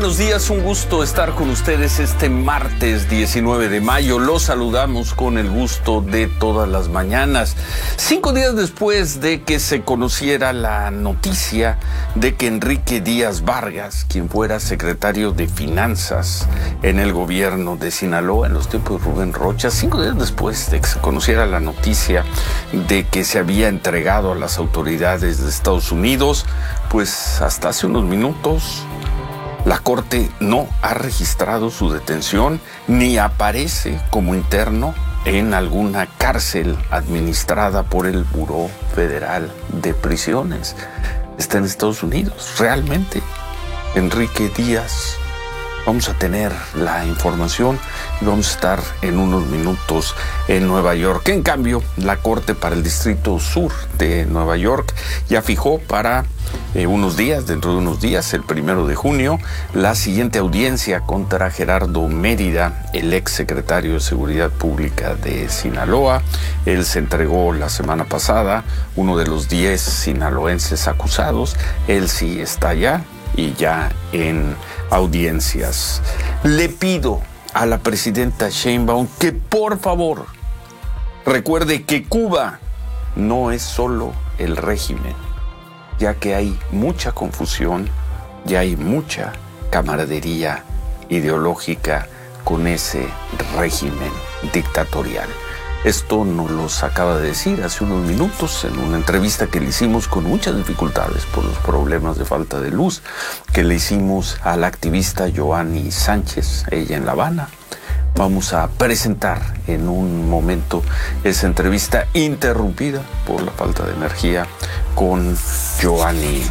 buenos días, un gusto estar con ustedes este martes 19 de mayo. Los saludamos con el gusto de todas las mañanas. 5 días después de que se conociera la noticia de que Enrique Díaz Vargas, quien fuera secretario de Finanzas en el gobierno de Sinaloa en los tiempos de Rubén Rocha, 5 días después de que se conociera la noticia de que se había entregado a las autoridades de Estados Unidos, pues hasta hace unos minutos la Corte no ha registrado su detención ni aparece como interno en alguna cárcel administrada por el Buró Federal de Prisiones. Está en Estados Unidos, realmente. Enrique Díaz, vamos a tener la información y vamos a estar en unos minutos en Nueva York. En cambio, la Corte para el Distrito Sur de Nueva York ya fijó para dentro de unos días, el 1 de junio, la siguiente audiencia contra Gerardo Mérida, el ex secretario de Seguridad Pública de Sinaloa. Él se entregó la semana pasada, uno de los 10 sinaloenses acusados. Él sí está allá y ya en audiencias. Le pido a la presidenta Sheinbaum que por favor recuerde que Cuba no es solo el régimen, ya que hay mucha confusión, ya hay mucha camaradería ideológica con ese régimen dictatorial. Esto nos lo acaba de decir hace unos minutos en una entrevista que le hicimos con muchas dificultades por los problemas de falta de luz, que le hicimos a la activista Joanny Sánchez, ella en La Habana. Vamos a presentar en un momento esa entrevista interrumpida por la falta de energía con Joanny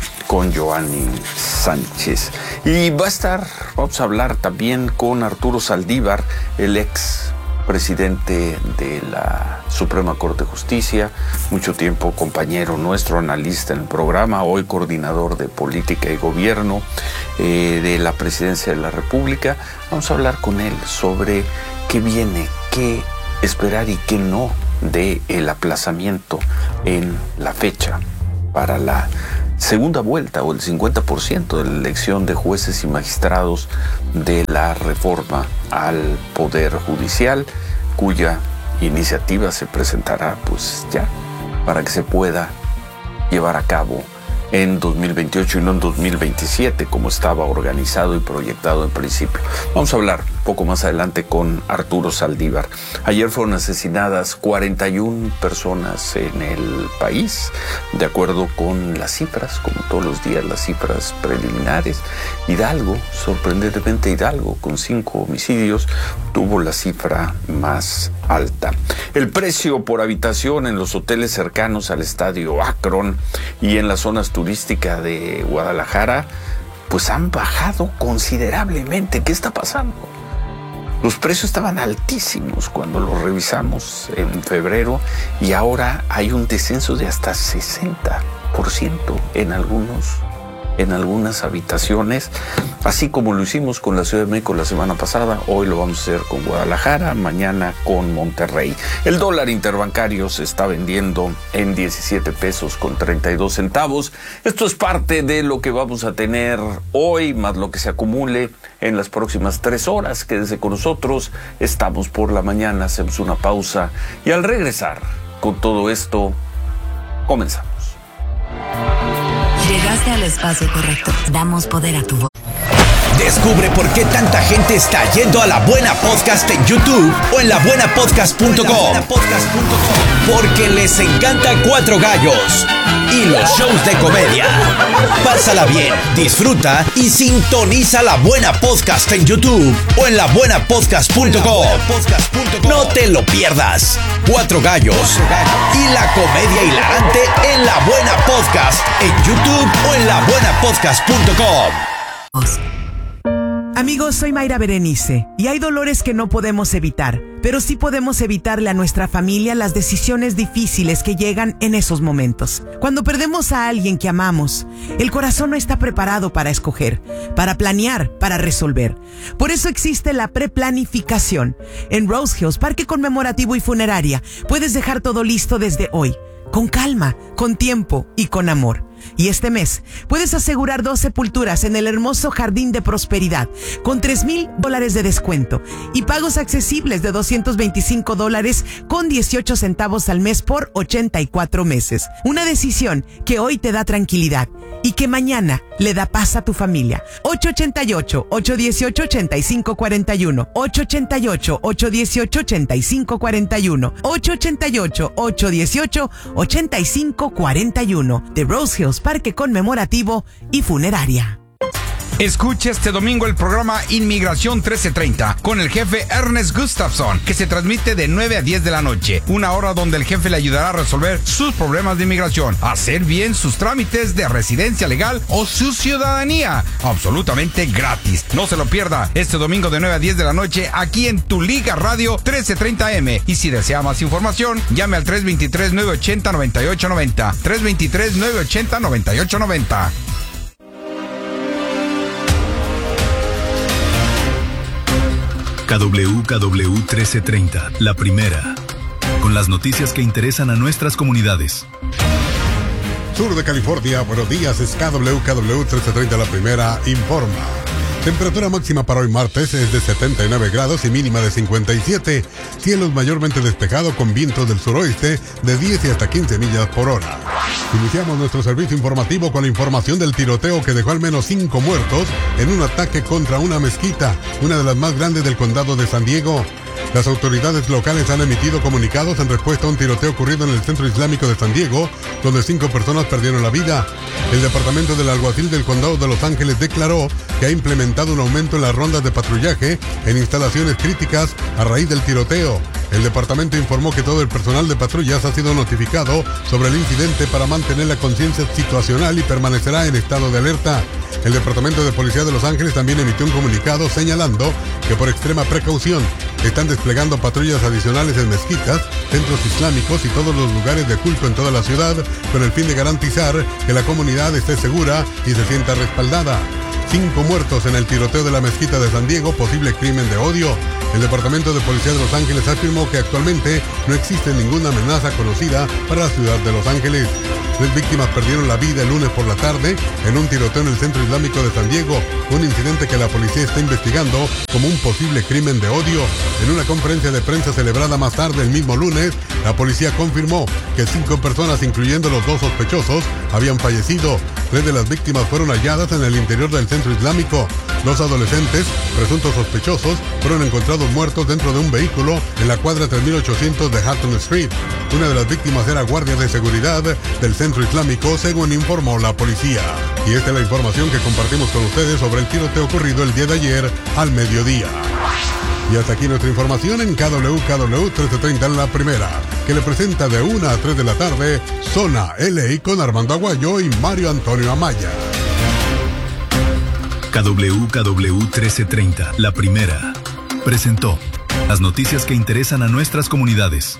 Sánchez. Y vamos a hablar también con Arturo Saldívar, el ex presidente de la Suprema Corte de Justicia, mucho tiempo compañero nuestro, analista en el programa, hoy coordinador de política y gobierno de la Presidencia de la República. Vamos a hablar con él sobre qué viene, qué esperar y qué no de el aplazamiento en la fecha para la segunda vuelta o el 50% de la elección de jueces y magistrados de la reforma al Poder Judicial, cuya iniciativa se presentará pues ya para que se pueda llevar a cabo en 2028 y no en 2027 como estaba organizado y proyectado en principio. Vamos a hablar un poco más adelante con Arturo Saldívar. Ayer fueron asesinadas 41 personas en el país, de acuerdo con las cifras, como todos los días las cifras preliminares. Hidalgo, sorprendentemente Hidalgo, con 5 homicidios, tuvo la cifra más alta. El precio por habitación en los hoteles cercanos al estadio Akron y en las zonas turísticas de Guadalajara, pues han bajado considerablemente. ¿Qué está pasando? Los precios estaban altísimos cuando los revisamos en febrero y ahora hay un descenso de hasta 60% en algunas habitaciones, así como lo hicimos con la Ciudad de México la semana pasada. Hoy lo vamos a hacer con Guadalajara, mañana con Monterrey. El dólar interbancario se está vendiendo en 17 pesos con 32 centavos. Esto es parte de lo que vamos a tener hoy, más lo que se acumule en las próximas 3 horas. Quédese con nosotros, estamos por la mañana, hacemos una pausa y al regresar con todo esto, comenzamos. Llegaste al espacio correcto. Damos poder a tu voz. Descubre por qué tanta gente está yendo a La Buena Podcast en YouTube o en labuenapodcast.com. Porque les encanta Cuatro Gallos y los shows de comedia. Pásala bien, disfruta y sintoniza La Buena Podcast en YouTube o en labuenapodcast.com. No te lo pierdas. Cuatro Gallos y la comedia hilarante en La Buena Podcast en YouTube o en labuenapodcast.com. Amigos, soy Mayra Berenice y hay dolores que no podemos evitar, pero sí podemos evitarle a nuestra familia las decisiones difíciles que llegan en esos momentos. Cuando perdemos a alguien que amamos, el corazón no está preparado para escoger, para planear, para resolver. Por eso existe la preplanificación. En Rose Hills, Parque Conmemorativo y Funeraria, puedes dejar todo listo desde hoy. con calma, con tiempo y con amor. Y este mes puedes asegurar 2 sepulturas en el hermoso Jardín de Prosperidad con $3,000 de descuento y pagos accesibles de $225 con 18 centavos al mes por 84 meses. Una decisión que hoy te da tranquilidad y que mañana le da paz a tu familia. 888-818-8541. 888-818-8541. 888-818-8541. The Rose Hills Parque Conmemorativo y Funeraria. Escucha este domingo el programa Inmigración 1330 con el jefe Ernest Gustafson, que se transmite de 9 a 10 de la noche. Una hora donde el jefe le ayudará a resolver sus problemas de inmigración, a hacer bien sus trámites de residencia legal o su ciudadanía. Absolutamente gratis. No se lo pierda este domingo de 9 a 10 de la noche aquí en Tu Liga Radio 1330M. Y si desea más información, llame al 323-980-9890. 323-980-9890. KWKW 1330, la primera, con las noticias que interesan a nuestras comunidades. Sur de California, buenos días, es KWKW 1330, la primera, informa. Temperatura máxima para hoy martes es de 79 grados y mínima de 57. Cielos mayormente despejados con vientos del suroeste de 10 y hasta 15 millas por hora. Iniciamos nuestro servicio informativo con la información del tiroteo que dejó al menos 5 muertos en un ataque contra una mezquita, una de las más grandes del condado de San Diego. Las autoridades locales han emitido comunicados en respuesta a un tiroteo ocurrido en el centro islámico de San Diego, donde 5 personas perdieron la vida. El departamento del alguacil del condado de Los Ángeles declaró que ha implementado un aumento en las rondas de patrullaje en instalaciones críticas a raíz del tiroteo. El departamento informó que todo el personal de patrullas ha sido notificado sobre el incidente para mantener la conciencia situacional y permanecerá en estado de alerta. El Departamento de Policía de Los Ángeles también emitió un comunicado señalando que por extrema precaución están desplegando patrullas adicionales en mezquitas, centros islámicos y todos los lugares de culto en toda la ciudad con el fin de garantizar que la comunidad esté segura y se sienta respaldada. 5 muertos en el tiroteo de la mezquita de San Diego, posible crimen de odio. El Departamento de Policía de Los Ángeles afirmó que actualmente no existe ninguna amenaza conocida para la ciudad de Los Ángeles. 3 víctimas perdieron la vida el lunes por la tarde en un tiroteo en el centro islámico de San Diego, un incidente que la policía está investigando como un posible crimen de odio. En una conferencia de prensa celebrada más tarde el mismo lunes, la policía confirmó que 5 personas, incluyendo los 2 sospechosos, habían fallecido. 3 de las víctimas fueron halladas en el interior del centro islámico. 2 adolescentes, presuntos sospechosos, fueron encontrados muertos dentro de un vehículo en la cuadra 3800 de Hatton Street. Una de las víctimas era guardia de seguridad del centro islámico, según informó la policía. Y esta es la información que compartimos con ustedes sobre el tiroteo ocurrido el día de ayer al mediodía. Y hasta aquí nuestra información en KWKW 1330 en la primera, que le presenta de 1 a 3 de la tarde Zona LA con Armando Aguayo y Mario Antonio Amaya. KWKW 1330, la primera, presentó las noticias que interesan a nuestras comunidades.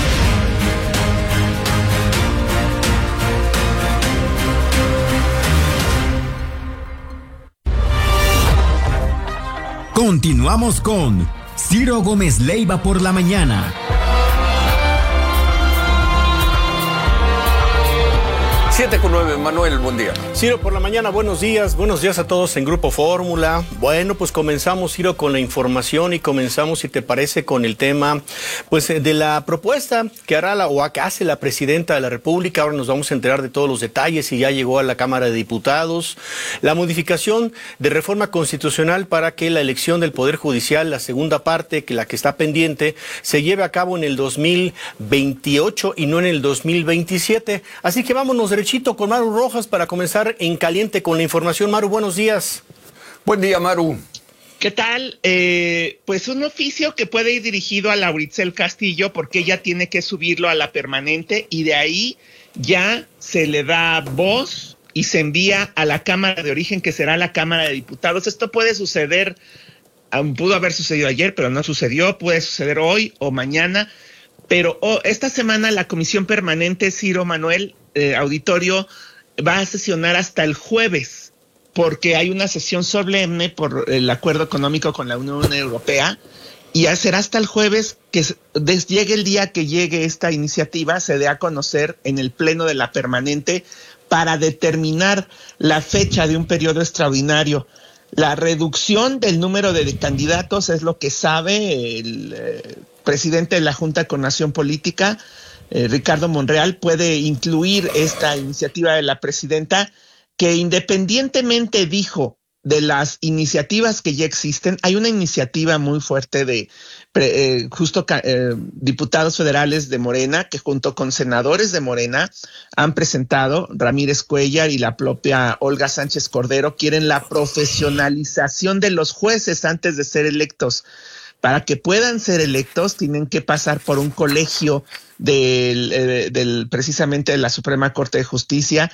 Continuamos con Ciro Gómez Leiva por la mañana. 7:09, Manuel, buen día. Ciro, por la mañana, buenos días a todos en Grupo Fórmula. Bueno, pues comenzamos, Ciro, con la información y comenzamos, si te parece, con el tema, pues, de la propuesta que hará que hace la presidenta de la República. Ahora nos vamos a enterar de todos los detalles y ya llegó a la Cámara de Diputados. La modificación de reforma constitucional para que la elección del Poder Judicial, la segunda parte, la que está pendiente, se lleve a cabo en el 2028 y no en el 2027. Así que vámonos derechito con Maru Rojas para comenzar en caliente con la información. Maru, buenos días. Buen día, Maru. ¿Qué tal? Pues un oficio que puede ir dirigido a Lauritzel Castillo porque ella tiene que subirlo a la permanente y de ahí ya se le da voz y se envía a la Cámara de Origen, que será la Cámara de Diputados. Esto puede suceder, pudo haber sucedido ayer, pero no sucedió, puede suceder hoy o mañana, pero esta semana la Comisión Permanente, Ciro, Manuel, auditorio, va a sesionar hasta el jueves, porque hay una sesión solemne por el acuerdo económico con la Unión Europea y será hasta el jueves que llegue el día que llegue esta iniciativa, se dé a conocer en el Pleno de la Permanente para determinar la fecha de un periodo extraordinario. La reducción del número de candidatos es lo que sabe el presidente de la Junta de Coordinación Política, Ricardo Monreal. Puede incluir esta iniciativa de la presidenta, que independientemente, dijo, de las iniciativas que ya existen, hay una iniciativa muy fuerte de diputados federales de Morena, que junto con senadores de Morena han presentado, Ramírez Cuellar y la propia Olga Sánchez Cordero, quieren la profesionalización de los jueces antes de ser electos. Para que puedan ser electos, tienen que pasar por un colegio precisamente de la Suprema Corte de Justicia.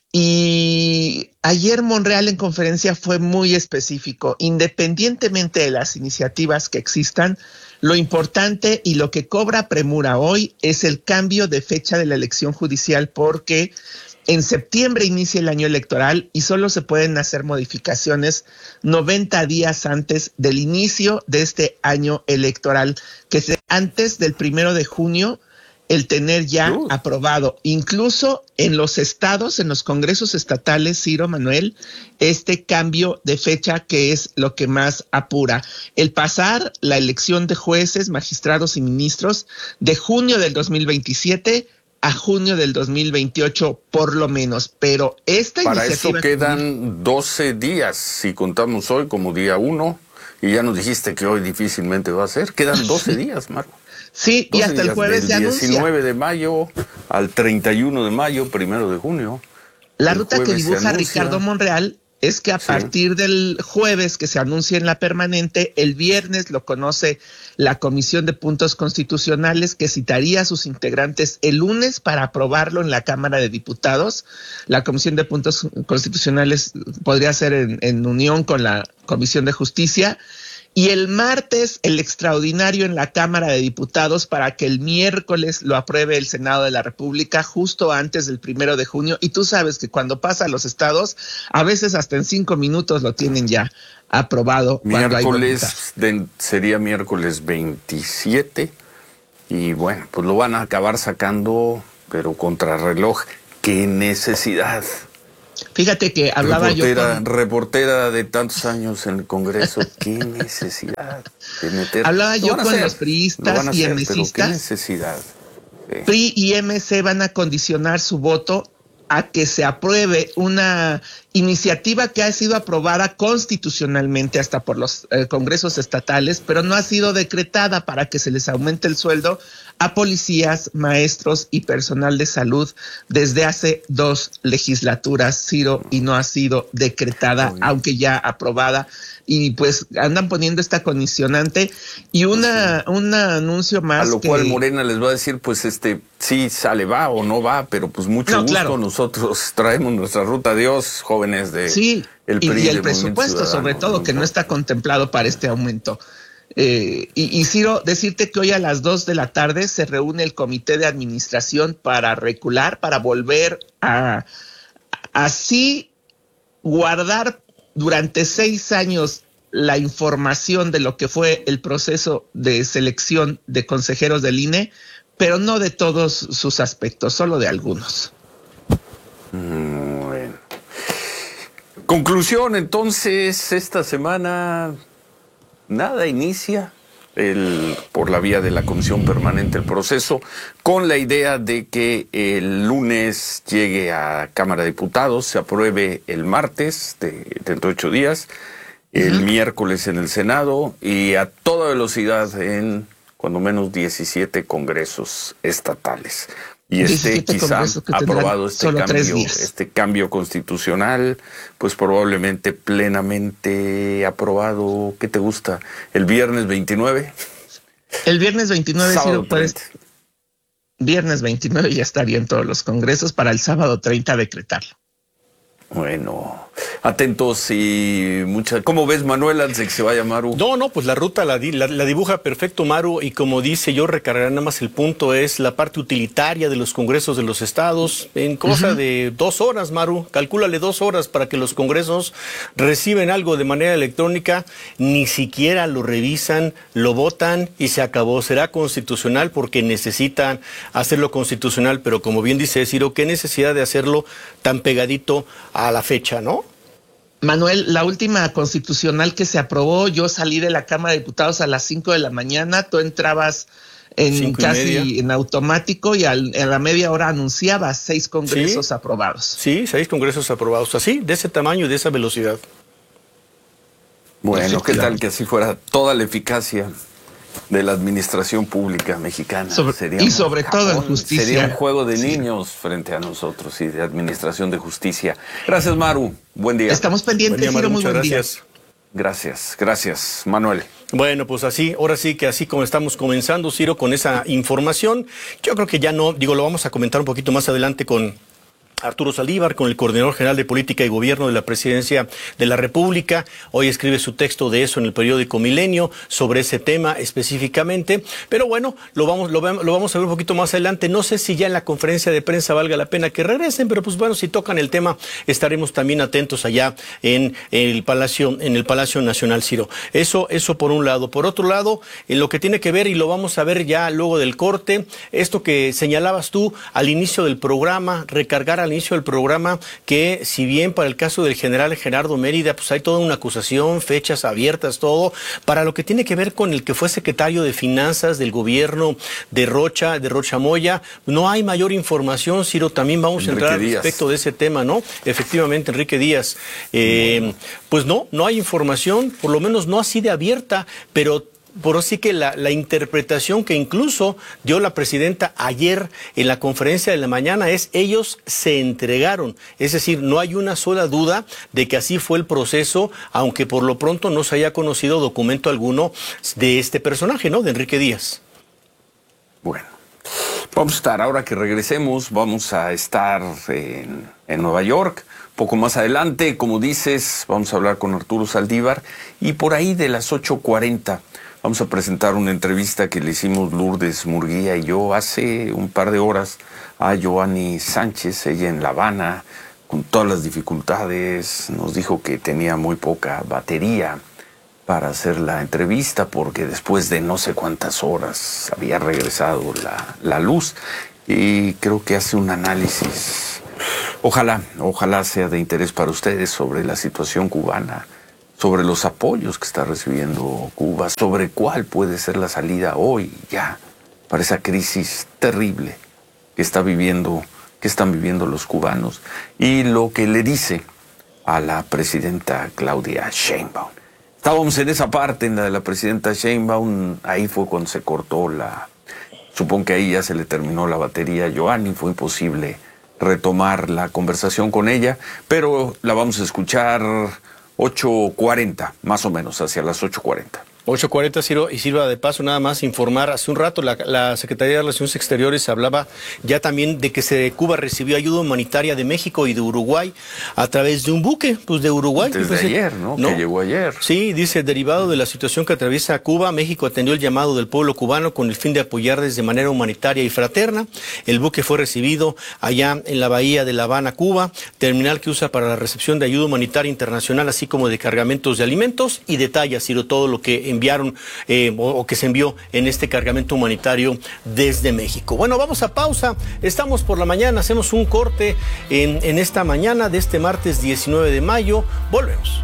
Y ayer Monreal en conferencia fue muy específico. Independientemente de las iniciativas que existan, lo importante y lo que cobra premura hoy es el cambio de fecha de la elección judicial, porque en septiembre inicia el año electoral y solo se pueden hacer modificaciones 90 días antes del inicio de este año electoral, que es antes del 1 de junio. El tener ya aprobado, incluso en los estados, en los congresos estatales, Ciro, Manuel, este cambio de fecha, que es lo que más apura. El pasar la elección de jueces, magistrados y ministros de junio del 2027 a junio del 2028, por lo menos. Pero esta para iniciativa... eso quedan 12 días, si contamos hoy como día 1, y ya nos dijiste que hoy difícilmente va a ser. Quedan 12 días, Marco. Sí, y hasta el jueves se anuncia. Del 19 de mayo al 31 de mayo, 1 de junio. La ruta que dibuja Ricardo Monreal es que a partir del jueves que se anuncie en la permanente, el viernes lo conoce la Comisión de Puntos Constitucionales, que citaría a sus integrantes el lunes para aprobarlo en la Cámara de Diputados. La Comisión de Puntos Constitucionales podría ser en unión con la Comisión de Justicia. Y el martes, el extraordinario en la Cámara de Diputados para que el miércoles lo apruebe el Senado de la República justo antes del 1 de junio. Y tú sabes que cuando pasa a los estados, a veces hasta en 5 minutos lo tienen ya aprobado. Sería miércoles 27. Y bueno, pues lo van a acabar sacando, pero contrarreloj. ¡Qué necesidad! Fíjate que hablaba reportera de tantos años en el Congreso, qué necesidad de meter. Hablaba yo con los priistas y MCistas. Qué necesidad. PRI y MC van a condicionar su voto a que se apruebe una iniciativa que ha sido aprobada constitucionalmente hasta por los congresos estatales, pero no ha sido decretada, para que se les aumente el sueldo a policías, maestros y personal de salud desde hace 2 legislaturas, Ciro, y no ha sido decretada, aunque ya aprobada. Y pues andan poniendo esta condicionante y un anuncio más. A lo cual Morena les va a decir, pues sí sale, va o no va, pero pues mucho gusto, claro. Nosotros traemos nuestra ruta. Adiós, jóvenes de el PRI, y el presupuesto, sobre todo, que no está contemplado para este aumento. Y Ciro, decirte que hoy a las 2 de la tarde se reúne el comité de administración para recular, para volver a así guardar durante 6 años la información de lo que fue el proceso de selección de consejeros del INE, pero no de todos sus aspectos, solo de algunos. Bueno. Conclusión, entonces, esta semana nada inicia por la vía de la Comisión Permanente el proceso, con la idea de que el lunes llegue a Cámara de Diputados, se apruebe el martes, dentro de 8 días, el miércoles en el Senado y a toda velocidad en cuando menos 17 congresos estatales. Y quizá aprobado este cambio constitucional, pues probablemente plenamente aprobado. ¿Qué te gusta? ¿El viernes 29? El viernes 29, sábado sí, pues, viernes 29 ya estaría en todos los congresos para el sábado 30 decretarlo. Bueno, atentos y ¿Cómo ves, Manuel, antes de que se vaya Maru? No, pues la ruta la dibuja perfecto Maru, y como dice, yo recargaré nada más el punto, es la parte utilitaria de los congresos de los estados, en cosa de 2 horas, Maru, calcúlale 2 horas para que los congresos reciben algo de manera electrónica, ni siquiera lo revisan, lo votan y se acabó. Será constitucional porque necesitan hacerlo constitucional, pero como bien dice Ciro, qué necesidad de hacerlo tan pegadito a la fecha, ¿no? Manuel, la última constitucional que se aprobó, yo salí de la Cámara de Diputados a las 5 de la mañana, tú entrabas en automático y a la media hora anunciabas 6 congresos aprobados. Sí, 6 congresos aprobados, así, de ese tamaño y de esa velocidad. Bueno, ¿qué tal que así fuera toda la eficacia de la administración pública mexicana? Sobre todo en justicia. Sería un juego de niños frente a nosotros y de administración de justicia. Gracias, Maru. Buen día. Estamos pendientes, Ciro, muy buen día. Gracias, Manuel. Bueno, pues así, ahora sí que así como estamos comenzando, Ciro, con esa información, yo creo que ya no, lo vamos a comentar un poquito más adelante con Arturo Saldívar, con el coordinador general de Política y Gobierno de la Presidencia de la República. Hoy escribe su texto de eso en el periódico Milenio, sobre ese tema específicamente. Pero bueno, lo vamos a ver un poquito más adelante. No sé si ya en la conferencia de prensa valga la pena que regresen, pero pues bueno, si tocan el tema, estaremos también atentos allá en el Palacio Nacional, Ciro. Eso por un lado. Por otro lado, en lo que tiene que ver, y lo vamos a ver ya luego del corte, esto que señalabas tú al inicio del programa, recargar al inicio del programa, que si bien para el caso del general Gerardo Mérida, pues hay toda una acusación, fechas abiertas, todo, para lo que tiene que ver con el que fue secretario de Finanzas del gobierno de Rocha Moya, no hay mayor información, Ciro, también vamos a entrar al respecto de ese tema, ¿no? Efectivamente, Enrique Díaz, pues no hay información, por lo menos no así de abierta, pero por así que la interpretación que incluso dio la presidenta ayer en la conferencia de la mañana es: ellos se entregaron. Es decir, no hay una sola duda de que así fue el proceso, aunque por lo pronto no se haya conocido documento alguno de este personaje, ¿no? De Enrique Díaz. Bueno, ahora que regresemos, vamos a estar en Nueva York. Poco más adelante, como dices, vamos a hablar con Arturo Saldívar, y por ahí de las 8:40 vamos a presentar una entrevista que le hicimos Lourdes Murguía y yo hace un par de horas a Joanny Sánchez, ella en La Habana, con todas las dificultades. Nos dijo que tenía muy poca batería para hacer la entrevista porque después de no sé cuántas horas había regresado la luz, y creo que hace un análisis, ojalá sea de interés para ustedes, sobre la situación cubana, sobre los apoyos que está recibiendo Cuba, sobre cuál puede ser la salida hoy ya para esa crisis terrible que están viviendo los cubanos, y lo que le dice a la presidenta Claudia Sheinbaum. Estábamos en esa parte, en la de la presidenta Sheinbaum, ahí fue cuando se cortó supongo que ahí ya se le terminó la batería a Joanny, fue imposible retomar la conversación con ella, pero la vamos a escuchar 8:40, más o menos, hacia las 8:40. 8:40, Ciro, y sirva de paso nada más informar. Hace un rato la Secretaría de Relaciones Exteriores hablaba ya también de que Cuba recibió ayuda humanitaria de México y de Uruguay a través de un buque, pues de Uruguay. Desde ayer, ¿no? Que llegó ayer. Sí, dice, derivado de la situación que atraviesa Cuba, México atendió el llamado del pueblo cubano con el fin de apoyarles de manera humanitaria y fraterna. El buque fue recibido allá en la bahía de La Habana, Cuba, terminal que usa para la recepción de ayuda humanitaria internacional, así como de cargamentos de alimentos, y detalla, Ciro, todo lo que enviaron o que se envió en este cargamento humanitario desde México. Bueno, vamos a pausa. Estamos por la mañana, hacemos un corte en esta mañana de este martes 19 de mayo. Volvemos.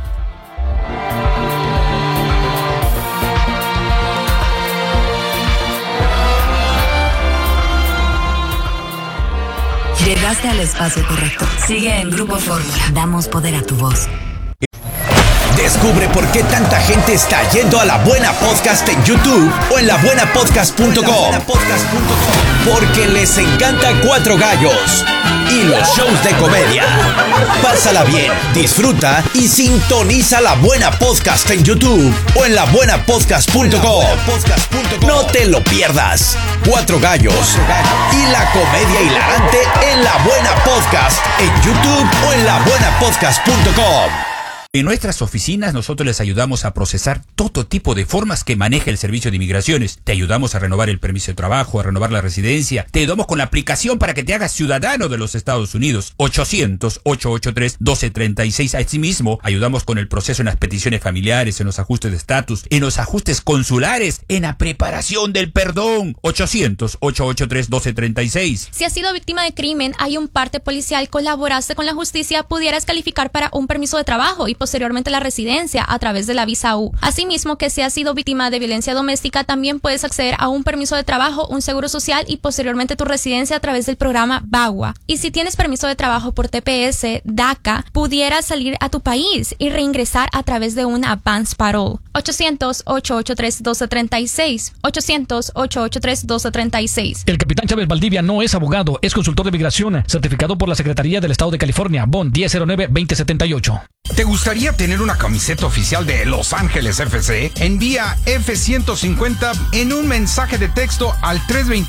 Llegaste al espacio correcto. Sigue en Grupo Fórmula. Damos poder a tu voz. Descubre por qué tanta gente está yendo a La Buena Podcast en YouTube o en labuenapodcast.com. Porque les encanta Cuatro Gallos y los shows de comedia. Pásala bien, disfruta y sintoniza La Buena Podcast en YouTube o en labuenapodcast.com. No te lo pierdas. Cuatro Gallos y la comedia hilarante en La Buena Podcast en YouTube o en labuenapodcast.com. En nuestras oficinas nosotros les ayudamos a procesar todo tipo de formas que maneja el Servicio de Migraciones. Te ayudamos a renovar el permiso de trabajo, a renovar la residencia. Te ayudamos con la aplicación para que te hagas ciudadano de los Estados Unidos. 800-883-1236. Asimismo, ayudamos con el proceso en las peticiones familiares, en los ajustes de estatus, en los ajustes consulares, en la preparación del perdón. 800-883-1236. Si has sido víctima de crimen, hay un parte policial, colaboraste con la justicia, pudieras calificar para un permiso de trabajo y posteriormente la residencia a través de la visa U. Asimismo, que si has sido víctima de violencia doméstica, también puedes acceder a un permiso de trabajo, un seguro social y posteriormente tu residencia a través del programa VAWA. Y si tienes permiso de trabajo por TPS, DACA, pudieras salir a tu país y reingresar a través de una advance parole. 800-883-1236. 800-883-1236. El capitán Chávez Valdivia no es abogado, es consultor de migración, certificado por la Secretaría del Estado de California, BON 1009-2078. ¿Te gustaría tener una camiseta oficial de Los Ángeles FC? Envía F-150 en un mensaje de texto al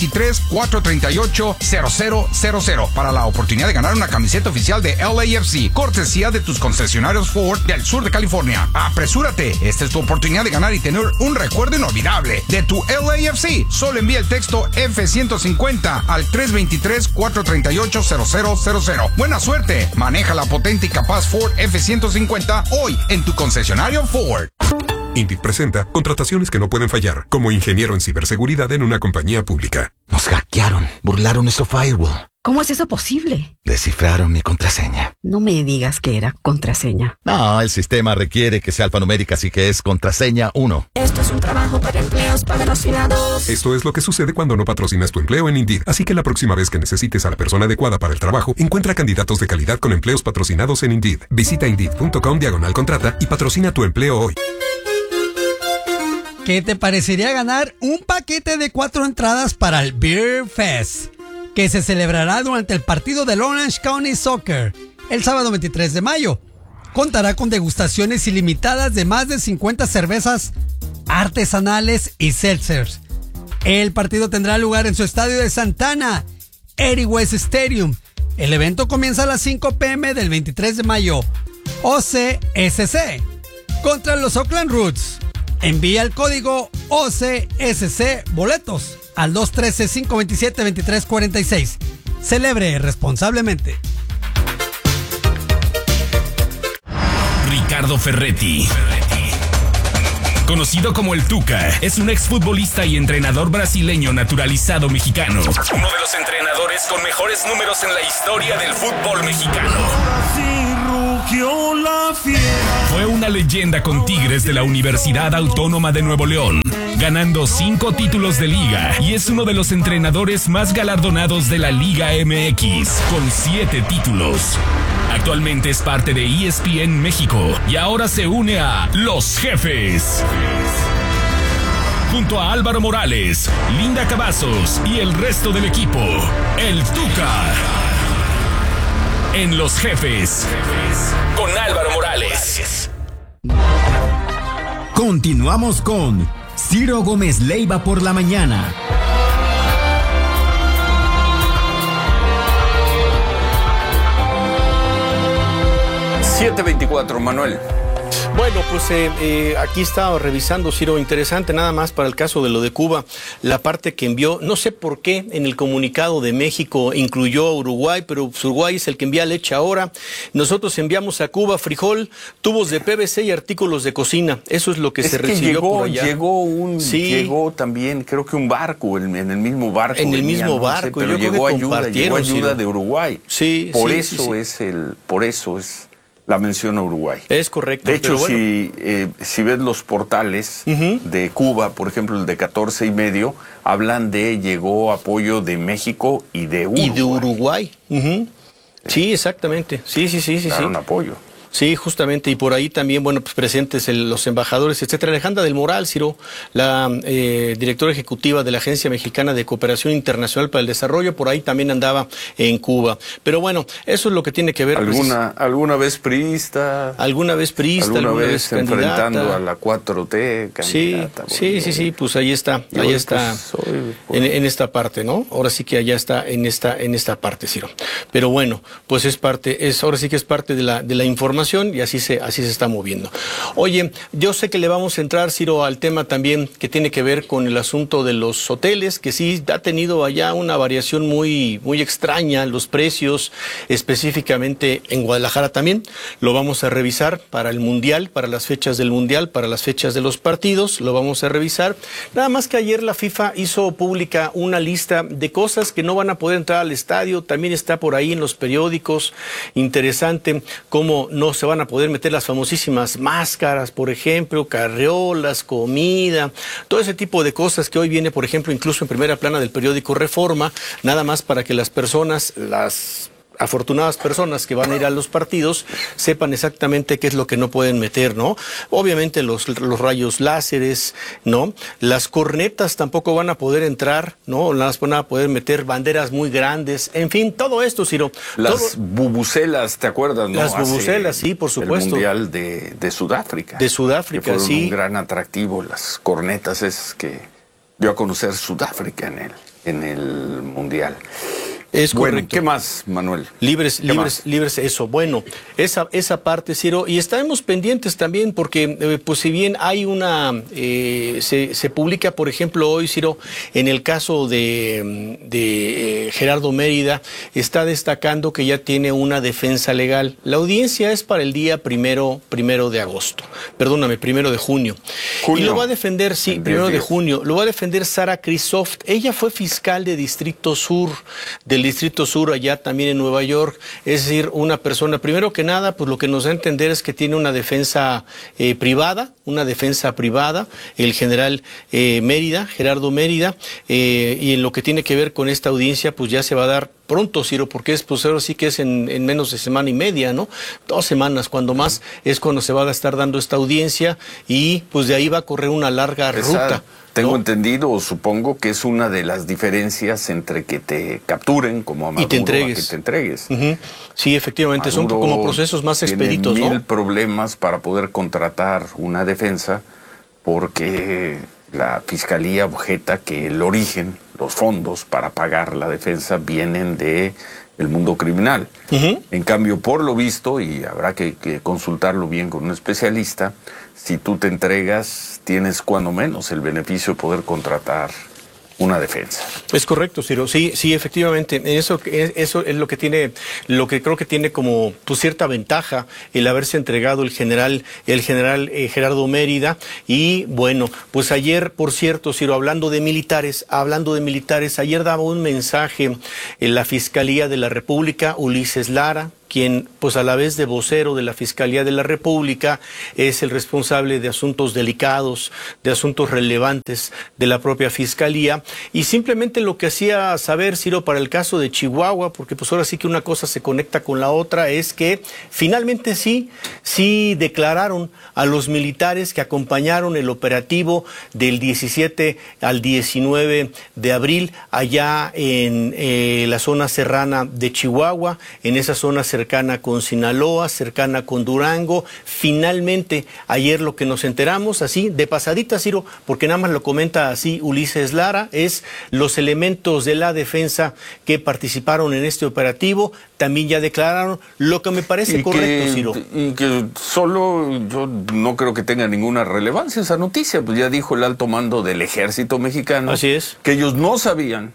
323-438-0000 para la oportunidad de ganar una camiseta oficial de LAFC, cortesía de tus concesionarios Ford del sur de California. ¡Apresúrate! Esta es tu oportunidad de ganar y tener un recuerdo inolvidable de tu LAFC. Solo envía el texto F-150 al 323-438-0000. ¡Buena suerte! Maneja la potente y capaz Ford F-150 hoy en tu concesionario Ford. Indeed presenta contrataciones que no pueden fallar, como ingeniero en ciberseguridad en una compañía pública. Nos hackearon, burlaron nuestro firewall. ¿Cómo es eso posible? Descifraron mi contraseña. No me digas que era contraseña. No, el sistema requiere que sea alfanumérica, así que es contraseña 1. Esto es un trabajo para empleos patrocinados. Esto es lo que sucede cuando no patrocinas tu empleo en Indeed. Así que la próxima vez que necesites a la persona adecuada para el trabajo, encuentra candidatos de calidad con empleos patrocinados en Indeed. Visita Indeed.com/contrata y patrocina tu empleo hoy. ¿Qué te parecería ganar un paquete de 4 entradas para el Beer Fest, que se celebrará durante el partido del Orange County Soccer el sábado 23 de mayo? Contará con degustaciones ilimitadas de más de 50 cervezas artesanales y seltzers. El partido tendrá lugar en su estadio de Santana, Eddie West Stadium. El evento comienza a las 5 p.m. del 23 de mayo. OCSC contra los Oakland Roots. Envía el código OCSC Boletos al 213-527-2346. Celebre responsablemente. Ricardo Ferretti, conocido como el Tuca, es un exfutbolista y entrenador brasileño naturalizado mexicano. Uno de los entrenadores con mejores números en la historia del fútbol mexicano. Fue una leyenda con Tigres de la Universidad Autónoma de Nuevo León, ganando 5 títulos de liga, y es uno de los entrenadores más galardonados de la Liga MX, con 7 títulos. Actualmente es parte de ESPN México y ahora se une a Los Jefes. Junto a Álvaro Morales, Linda Cavazos y el resto del equipo, el Tuca. En Los Jefes, con Álvaro Morales. Continuamos con Ciro Gómez Leiva por la mañana. 7:24, Manuel. Bueno, pues aquí estaba revisando, Ciro, interesante nada más para el caso de lo de Cuba, la parte que envió, no sé por qué en el comunicado de México incluyó a Uruguay, pero Uruguay es el que envía leche ahora. Nosotros enviamos a Cuba frijol, tubos de PVC y artículos de cocina. Eso es lo que se recibió por allá. Llegó también, creo que un barco, en el mismo barco. En el mismo barco, pero llegó ayuda de Uruguay. Sí, por eso es la mención a Uruguay. Es correcto. De hecho, si ves los portales de Cuba, por ejemplo, el de 14 y medio, hablan de llegó apoyo de México y de Uruguay. Sí, exactamente. Sí. Un apoyo. Sí, justamente, y por ahí también, bueno, pues presentes los embajadores, etcétera. Alejandra del Moral, Ciro, la directora ejecutiva de la Agencia Mexicana de Cooperación Internacional para el Desarrollo, por ahí también andaba en Cuba. Pero bueno, eso es lo que tiene que ver. ¿Alguna vez priista? Alguna vez candidata. Enfrentando a la 4T, candidata. Sí, pues ahí está, en esta parte, ¿no? Ahora sí que allá está en esta parte, Ciro. Pero bueno, pues ahora sí que es parte de la información. información y así se está moviendo. Oye, yo sé que le vamos a entrar, Ciro, al tema también que tiene que ver con el asunto de los hoteles, que sí ha tenido allá una variación muy extraña, los precios, específicamente en Guadalajara también. Lo vamos a revisar para el Mundial, para las fechas del Mundial, para las fechas de los partidos, lo vamos a revisar. Nada más que ayer la FIFA hizo pública una lista de cosas que no van a poder entrar al estadio, también está por ahí en los periódicos. Interesante cómo no se van a poder meter las famosísimas máscaras, por ejemplo, carriolas, comida, todo ese tipo de cosas que hoy viene, por ejemplo, incluso en primera plana del periódico Reforma, nada más para que las personas, las afortunadas personas que van a ir a los partidos sepan exactamente qué es lo que no pueden meter, ¿no? Obviamente los rayos láseres, ¿no? Las cornetas tampoco van a poder entrar, ¿no? Las van a poder meter banderas muy grandes, en fin, todo esto, Ciro. Las bubucelas, ¿te acuerdas, no? Las bubucelas, sí, por supuesto. El Mundial de Sudáfrica. De Sudáfrica, que fueron sí. un gran atractivo, las cornetas es que dio a conocer Sudáfrica en el Mundial. Es bueno, correcto. ¿Qué más, Manuel? Libres, eso. Bueno, esa parte, Ciro, y estaremos pendientes también porque, pues si bien hay se publica, por ejemplo, hoy, Ciro, en el caso de Gerardo Mérida, está destacando que ya tiene una defensa legal. La audiencia es para el día primero de junio. Y lo va a defender, sí, 1 de junio, lo va a defender Sara Krisoft. Ella fue fiscal de Distrito Sur, del Distrito Sur allá también en Nueva York, es decir, una persona, primero que nada, pues lo que nos da a entender es que tiene una defensa privada, el general Gerardo Mérida, y en lo que tiene que ver con esta audiencia, pues ya se va a dar pronto, Ciro, porque pues ahora sí que es en menos de semana y media, ¿no? 2 semanas, cuando más, es cuando se va a estar dando esta audiencia y pues de ahí va a correr una larga ruta. Tengo entendido o supongo que es una de las diferencias entre que te capturen como a Maduro y te entregues. A que te entregues. Sí, efectivamente, Maduro son como procesos más expeditos, tiene 1000 ¿no? problemas para poder contratar una defensa porque la fiscalía objeta que el origen, los fondos para pagar la defensa vienen de el mundo criminal. En cambio, por lo visto, y habrá que consultarlo bien con un especialista, si tú te entregas, tienes cuando menos el beneficio de poder contratar una defensa. Es correcto, Ciro. Sí, efectivamente. Eso es lo que creo que tiene como pues, cierta ventaja el haberse entregado el general Gerardo Mérida. Y bueno, pues ayer, por cierto, Ciro, hablando de militares, ayer daba un mensaje en la Fiscalía de la República, Ulises Lara, quien, pues a la vez de vocero de la Fiscalía de la República, es el responsable de asuntos delicados, de asuntos relevantes de la propia Fiscalía, y simplemente lo que hacía saber, Ciro, para el caso de Chihuahua, porque pues ahora sí que una cosa se conecta con la otra, es que finalmente sí declararon a los militares que acompañaron el operativo del 17 al 19 de abril, allá en la zona serrana de Chihuahua, en esa zona cercana con Sinaloa, cercana con Durango. Finalmente, ayer lo que nos enteramos, así, de pasadita, Ciro, porque nada más lo comenta así Ulises Lara, es los elementos de la defensa que participaron en este operativo, también ya declararon, lo que me parece correcto, Ciro. Y que solo, yo no creo que tenga ninguna relevancia esa noticia, pues ya dijo el alto mando del ejército mexicano. Así es. Que ellos no sabían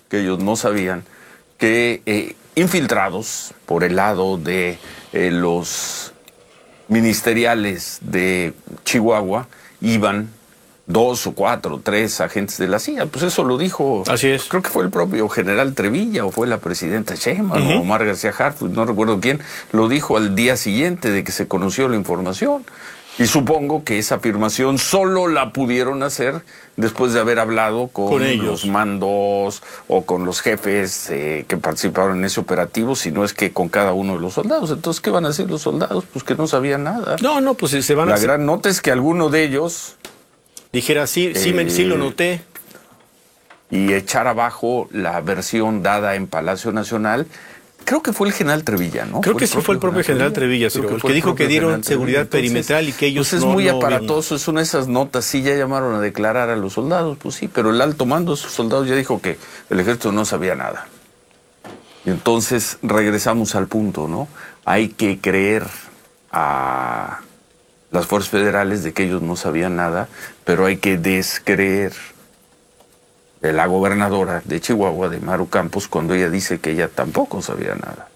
que infiltrados por el lado de los ministeriales de Chihuahua iban 2 o 4 o 3 agentes de la CIA. Pues eso lo dijo, así es. Creo que fue el propio general Trevilla o fue la presidenta Sheinbaum o Omar García Harfuch, no recuerdo quién, lo dijo al día siguiente de que se conoció la información. Y supongo que esa afirmación solo la pudieron hacer después de haber hablado con los mandos o con los jefes que participaron en ese operativo, si no es que con cada uno de los soldados. Entonces, ¿qué van a hacer los soldados? Pues que no sabían nada. No, pues se van a... La gran nota es que alguno de ellos... dijera, sí lo noté. Y echar abajo la versión dada en Palacio Nacional. Creo que fue el general Trevilla, ¿no? Creo que sí fue el propio general Trevilla, el que dijo que dieron seguridad perimetral y que ellos pues es muy aparatoso, es una de esas notas, sí, ya llamaron a declarar a los soldados, pues sí, pero el alto mando de esos soldados ya dijo que el ejército no sabía nada. Y entonces regresamos al punto, ¿no? Hay que creer a las fuerzas federales de que ellos no sabían nada, pero hay que descreer de la gobernadora de Chihuahua, de Maru Campos, cuando ella dice que ella tampoco sabía nada.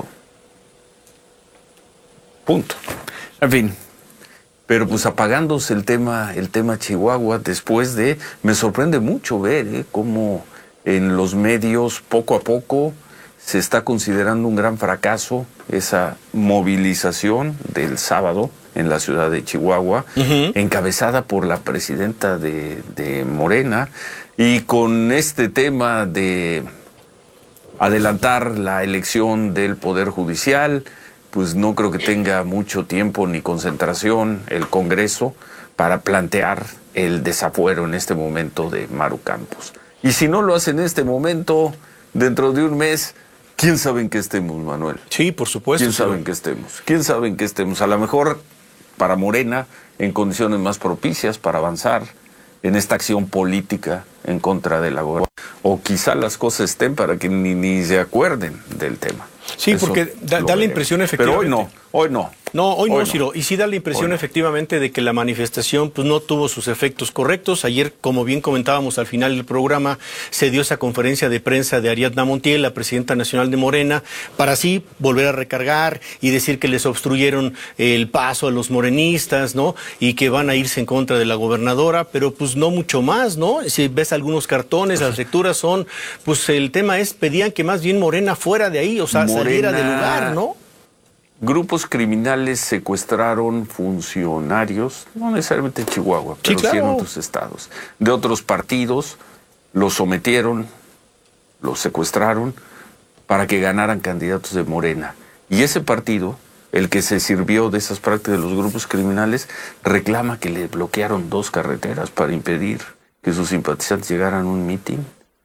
Punto. En fin. Pero pues apagándose el tema Chihuahua después de... Me sorprende mucho ver cómo en los medios poco a poco se está considerando un gran fracaso esa movilización del sábado en la ciudad de Chihuahua, encabezada por la presidenta de Morena, y con este tema de adelantar la elección del Poder Judicial, pues no creo que tenga mucho tiempo ni concentración el Congreso para plantear el desafuero en este momento de Maru Campos. Y si no lo hace en este momento, dentro de un mes, ¿quién sabe en qué estemos, Manuel? Sí, por supuesto. ¿Quién sabe en qué estemos? ¿Quién sabe en qué estemos? A lo mejor para Morena, en condiciones más propicias para avanzar en esta acción política en contra de la gobernadora. O quizá las cosas estén para que ni se acuerden del tema. Sí, eso porque da la impresión efectivamente. Pero hoy no. No, hoy no, Ciro. Y sí da la impresión efectivamente de que la manifestación pues no tuvo sus efectos correctos. Ayer, como bien comentábamos al final del programa, se dio esa conferencia de prensa de Ariadna Montiel, la presidenta nacional de Morena, para así volver a recargar y decir que les obstruyeron el paso a los morenistas, ¿no? Y que van a irse en contra de la gobernadora, pero pues no mucho más, ¿no? Si ves algunos cartones, las lecturas son, pues el tema es, pedían que más bien Morena fuera de ahí, o sea, saliera del lugar, ¿no? Grupos criminales secuestraron funcionarios, no necesariamente en Chihuahua, pero sí en otros estados, de otros partidos, los sometieron, los secuestraron para que ganaran candidatos de Morena. Y ese partido, el que se sirvió de esas prácticas de los grupos criminales, reclama que le bloquearon 2 carreteras para impedir que sus simpatizantes llegaran a un mitin.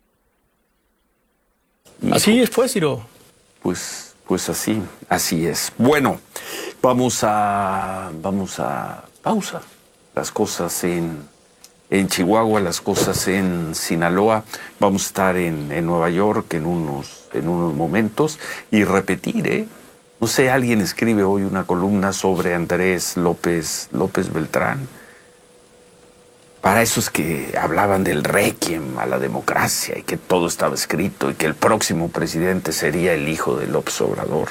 Así fue, Ciro. Pues así es. Bueno, vamos a pausa. Las cosas en Chihuahua, las cosas en Sinaloa. Vamos a estar en Nueva York en unos momentos y repetir, no sé, alguien escribe hoy una columna sobre Andrés López Beltrán. Para esos que hablaban del requiem a la democracia y que todo estaba escrito y que el próximo presidente sería el hijo de López Obrador.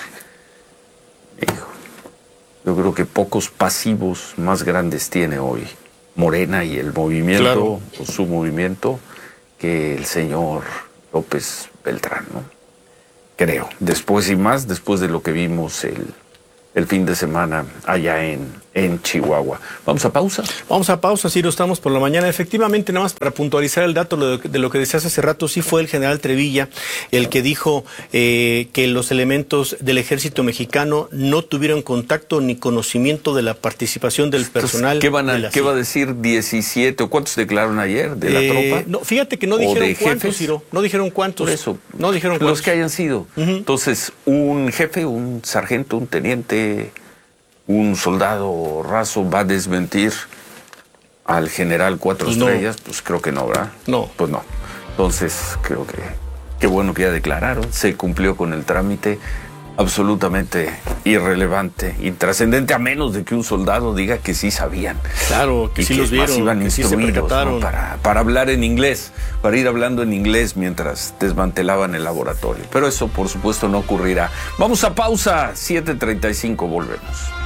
Yo creo que pocos pasivos más grandes tiene hoy Morena y el movimiento, o su movimiento, que el señor López Beltrán, ¿no? Creo. Después de lo que vimos el fin de semana allá en Chihuahua. ¿Vamos a pausa? Vamos a pausa, Ciro, estamos por la mañana. Efectivamente, nada más para puntualizar el dato de lo que decías hace rato, sí fue el general Trevilla el que dijo que los elementos del ejército mexicano no tuvieron contacto ni conocimiento de la participación del personal. Entonces, ¿qué va a decir 17 o cuántos declararon ayer de la tropa? No, fíjate que no dijeron cuántos, Ciro. No dijeron cuántos. Por eso. No dijeron cuántos. Los que hayan sido. Entonces, un jefe, un sargento, un teniente, un soldado raso va a desmentir al general 4 estrellas, pues creo que no, ¿verdad? No. Pues no. Entonces, creo que qué bueno que ya declararon, se cumplió con el trámite, absolutamente irrelevante, intrascendente, a menos de que un soldado diga que sí sabían. Claro, que sí los vieron, iban que sí se percataron. ¿No? Para hablar en inglés, para ir hablando en inglés mientras desmantelaban el laboratorio. Pero eso, por supuesto, no ocurrirá. Vamos a pausa, 7:35, volvemos.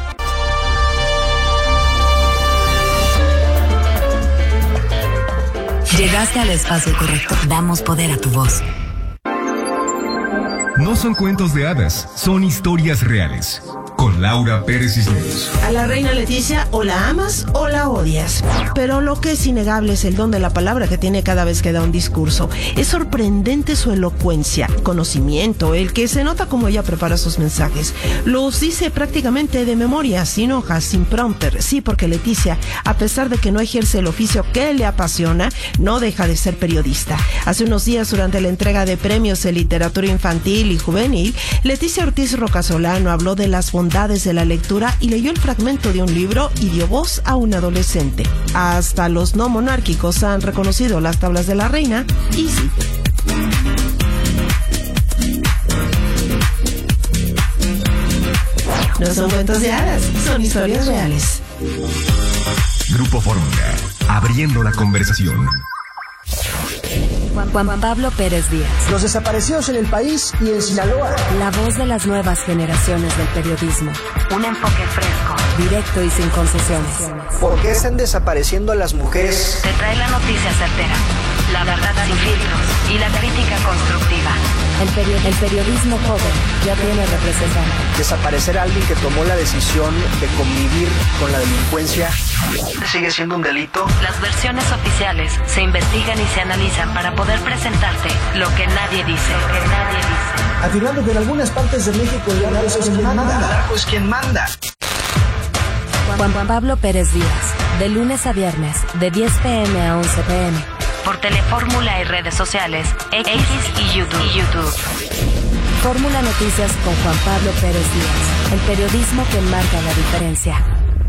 Llegaste al espacio correcto. Damos poder a tu voz. No son cuentos de hadas, son historias reales. Con Laura Pérez Cisneros. A la reina Leticia o la amas o la odias. Pero lo que es innegable es el don de la palabra que tiene cada vez que da un discurso. Es sorprendente su elocuencia, conocimiento, el que se nota como ella prepara sus mensajes. Los dice prácticamente de memoria, sin hojas, sin prompter. Sí, porque Leticia, a pesar de que no ejerce el oficio que le apasiona, no deja de ser periodista. Hace unos días, durante la entrega de premios de literatura infantil y juvenil, Leticia Ortiz Rocasolano habló de las bondades de la lectura y leyó el fragmento de un libro y dio voz a un adolescente. Hasta los no monárquicos han reconocido las tablas de la reina y sí. No son cuentos de hadas, son historias reales. Grupo Fórmula, abriendo la conversación. Juan Pablo Pérez Díaz. Los desaparecidos en el país y en Sinaloa. La voz de las nuevas generaciones del periodismo. Un enfoque fresco, directo y sin concesiones. ¿Por qué están desapareciendo a las mujeres? Te trae la noticia certera, la verdad sin filtros y la crítica constructiva. El periodismo joven ya tiene representante. Desaparecer a alguien que tomó la decisión de convivir con la delincuencia sigue siendo un delito. Las versiones oficiales se investigan y se analizan para poder presentarte lo que nadie dice. Afirmando que en algunas partes de México el narco es quien manda. El narco es quien manda. Juan Pablo Pérez Díaz, de lunes a viernes, de 10 p.m. a 11 p.m. Por Telefórmula y redes sociales, X y YouTube. Fórmula Noticias con Juan Pablo Pérez Díaz, el periodismo que marca la diferencia.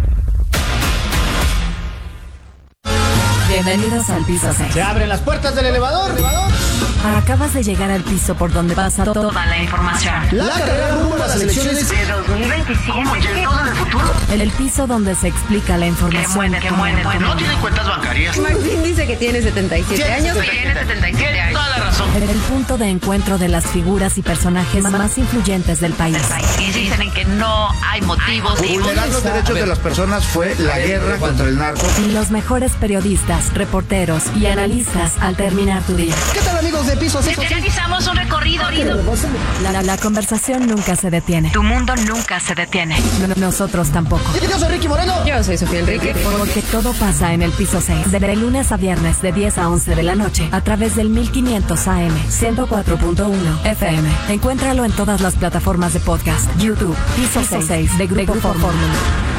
Bienvenidos al piso 6. Se abren las puertas del elevador. Acabas de llegar al piso por donde pasa toda la información. La carrera rumbo a las elecciones de 2025. ¿Cómo llegó en el futuro? El piso donde se explica la información. Que mueve. No tienen cuentas bancarias. Martín dice que tiene 77 años. Tiene 77 años. Toda la razón. El punto de encuentro de las figuras y personajes más influyentes del país. Y dicen que no hay motivos. Vulnerar los derechos de las personas fue la guerra contra el narco. Y los mejores periodistas, reporteros y analistas al terminar tu día. ¿Qué tal, amigos de Piso 6? Realizamos un recorrido. La conversación nunca se detiene. Tu mundo nunca se detiene. Nosotros tampoco. Yo soy Ricky Moreno. Yo soy Sofía Enrique. Porque todo pasa en el piso 6. De lunes a viernes de 10 a 11 de la noche. A través del 1500 AM, 104.1 FM. Encuéntralo en todas las plataformas de podcast. YouTube, Piso 6 de Grupo Fórmula.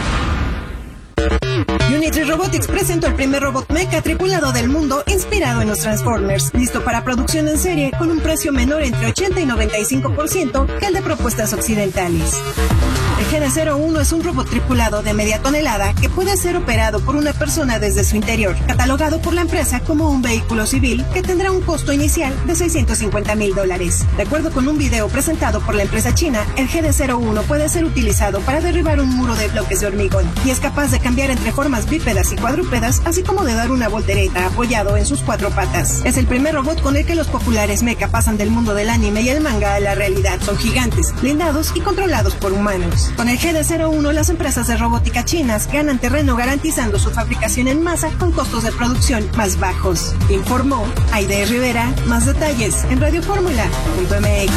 Unity Robotics presentó el primer robot mecha tripulado del mundo inspirado en los Transformers, listo para producción en serie con un precio menor entre 80 y 95% que el de propuestas occidentales. El GD-01 es un robot tripulado de media tonelada que puede ser operado por una persona desde su interior, catalogado por la empresa como un vehículo civil que tendrá un costo inicial de $650,000. De acuerdo con un video presentado por la empresa china, el GD-01 puede ser utilizado para derribar un muro de bloques de hormigón y es capaz de cambiar entre formas bípedas y cuadrúpedas, así como de dar una voltereta apoyado en sus 4 patas. Es el primer robot con el que los populares mecha pasan del mundo del anime y el manga a la realidad. Son gigantes, blindados y controlados por humanos. Con el GD-01, las empresas de robótica chinas ganan terreno garantizando su fabricación en masa con costos de producción más bajos. Informó Aide Rivera. Más detalles en radioformula.mx.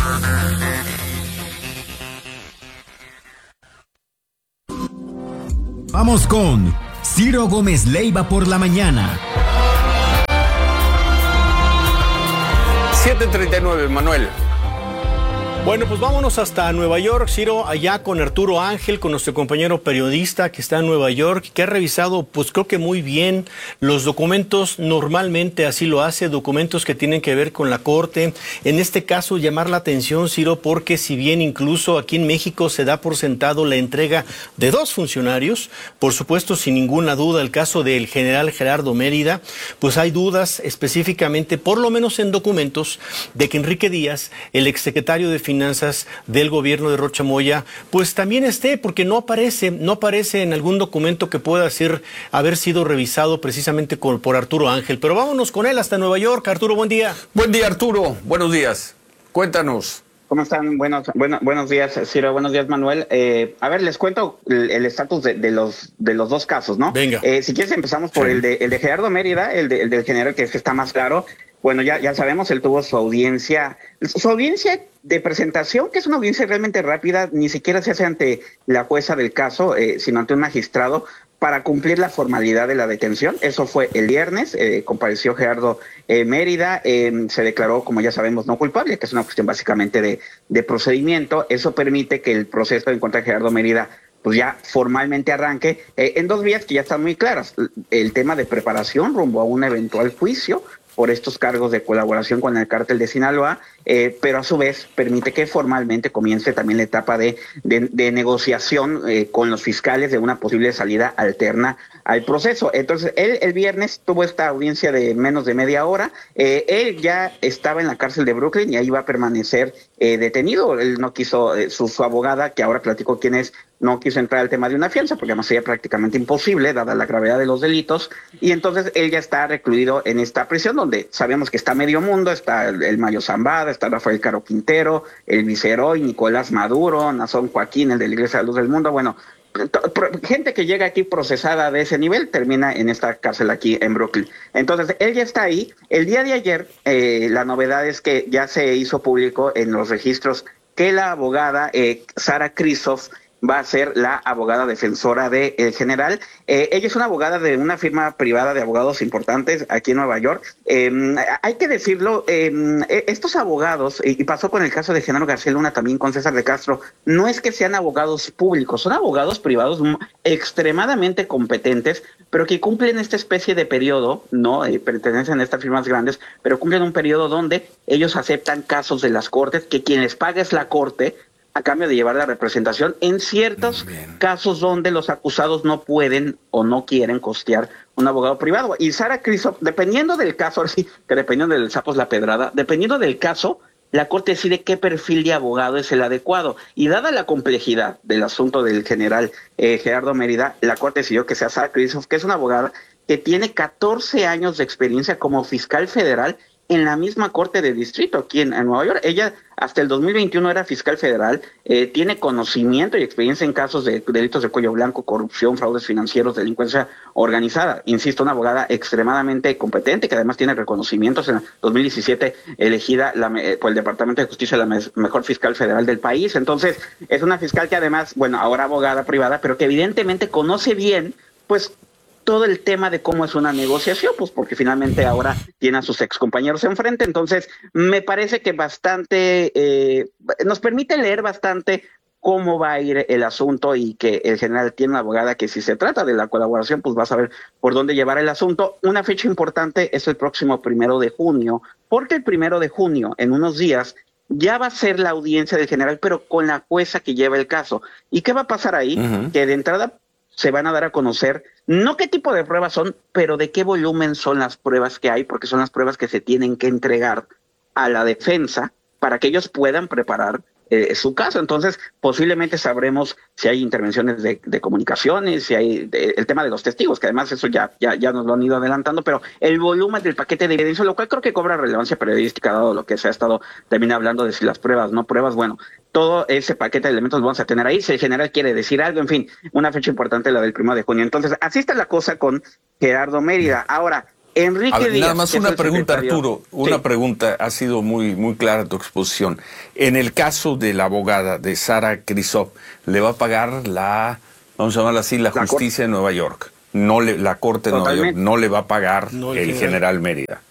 Vamos con Ciro Gómez Leiva por la mañana. 7:39, Manuel. Bueno, pues vámonos hasta Nueva York, Ciro, allá con Arturo Ángel, con nuestro compañero periodista que está en Nueva York, que ha revisado, pues creo que muy bien los documentos, normalmente así lo hace, documentos que tienen que ver con la Corte. En este caso, llamar la atención, Ciro, porque si bien incluso aquí en México se da por sentado la entrega de 2 funcionarios, por supuesto, sin ninguna duda, el caso del general Gerardo Mérida, pues hay dudas específicamente, por lo menos en documentos, de que Enrique Díaz, el exsecretario de Finanzas del gobierno de Rocha Moya, pues también esté, porque no aparece en algún documento que pueda haber sido revisado precisamente por Arturo Ángel. Pero vámonos con él hasta Nueva York. Arturo, buen día. Buen día, Arturo. Buenos días. Cuéntanos. ¿Cómo están? Buenos días, Ciro. Buenos días, Manuel. A ver, les cuento el estatus de los 2 casos, ¿no? Venga. Si quieres empezamos por el de Gerardo Mérida, el del general, que está más claro. Bueno, ya sabemos, él tuvo su audiencia de presentación, que es una audiencia realmente rápida, ni siquiera se hace ante la jueza del caso, sino ante un magistrado, para cumplir la formalidad de la detención. Eso fue el viernes, compareció Gerardo Mérida, se declaró, como ya sabemos, no culpable, que es una cuestión básicamente de procedimiento. Eso permite que el proceso en contra de Gerardo Mérida pues ya formalmente arranque en 2 vías que ya están muy claras. El tema de preparación rumbo a un eventual juicio por estos cargos de colaboración con el cártel de Sinaloa, pero a su vez permite que formalmente comience también la etapa de negociación con los fiscales de una posible salida alterna al proceso. Entonces, él el viernes tuvo esta audiencia de menos de media hora. Él ya estaba en la cárcel de Brooklyn y ahí va a permanecer detenido. Él no quiso, su abogada, que ahora platicó quién es, no quiso entrar al tema de una fianza porque además sería prácticamente imposible dada la gravedad de los delitos, y entonces él ya está recluido en esta prisión donde sabemos que está medio mundo. Está el Mayo Zambada, está Rafael Caro Quintero, el Viceroy, Nicolás Maduro, Nazón Joaquín, el de la Iglesia de la Luz del Mundo. Bueno, gente que llega aquí procesada de ese nivel termina en esta cárcel aquí en Brooklyn. Entonces, él ya está ahí. El día de ayer, la novedad es que ya se hizo público en los registros que la abogada Sara Kristof va a ser la abogada defensora del general. Ella es una abogada de una firma privada de abogados importantes aquí en Nueva York. Hay que decirlo, estos abogados, y pasó con el caso de Genaro García Luna también con César de Castro, no es que sean abogados públicos, son abogados privados extremadamente competentes, pero que cumplen esta especie de periodo, ¿no? Pertenecen a estas firmas grandes, pero cumplen un periodo donde ellos aceptan casos de las cortes, que quien les paga es la corte, a cambio de llevar la representación en ciertos casos donde los acusados no pueden o no quieren costear un abogado privado. Y Sara Kristof, dependiendo del caso, ahora sí, que dependiendo del sapo es la pedrada, dependiendo del caso, la Corte decide qué perfil de abogado es el adecuado. Y dada la complejidad del asunto del general Gerardo Mérida, la Corte decidió que sea Sara Kristof, que es una abogada que tiene 14 años de experiencia como fiscal federal en la misma Corte de Distrito aquí en Nueva York. Ella hasta el 2021 era fiscal federal, tiene conocimiento y experiencia en casos de delitos de cuello blanco, corrupción, fraudes financieros, delincuencia organizada. Insisto, una abogada extremadamente competente que además tiene reconocimientos. En 2017 elegida por el Departamento de Justicia la mejor fiscal federal del país. Entonces, es una fiscal que además, bueno, ahora abogada privada, pero que evidentemente conoce bien, pues, todo el tema de cómo es una negociación, pues porque finalmente ahora tiene a sus excompañeros enfrente. Entonces, me parece que nos permite leer bastante cómo va a ir el asunto, y que el general tiene una abogada que, si se trata de la colaboración, pues va a saber por dónde llevar el asunto. Una fecha importante es el próximo 1 de junio, porque el 1 de junio, en unos días, ya va a ser la audiencia del general, pero con la jueza que lleva el caso. ¿Y qué va a pasar ahí? Que de entrada se van a dar a conocer no qué tipo de pruebas son, pero de qué volumen son las pruebas que hay, porque son las pruebas que se tienen que entregar a la defensa para que ellos puedan preparar su caso. Entonces, posiblemente sabremos si hay intervenciones de comunicaciones, si hay el tema de los testigos, que además eso ya nos lo han ido adelantando, pero el volumen del paquete de evidencia, lo cual creo que cobra relevancia periodística, dado lo que se ha estado también hablando de si las pruebas, no pruebas, bueno, todo ese paquete de elementos lo vamos a tener ahí. Si el general quiere decir algo, en fin, una fecha importante, la del 1 de junio. Entonces, así está la cosa con Gerardo Mérida. Ahora, Enrique Díaz. Nada más una pregunta, Arturo. Una pregunta, ha sido muy, muy clara tu exposición. En el caso de la abogada de Sara Kristof, ¿le va a pagar vamos a llamarla así, la justicia de Nueva York? La Corte de Nueva York no le va a pagar el general Mérida.